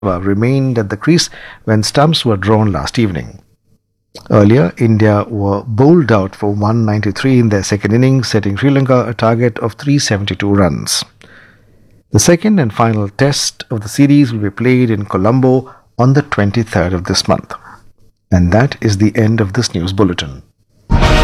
remained at the crease when stumps were drawn last evening. Earlier, India were bowled out for 193 in their second innings, setting Sri Lanka a target of 372 runs. The second and final test of the series will be played in Colombo on the 23rd of this month. And that is the end of this news bulletin.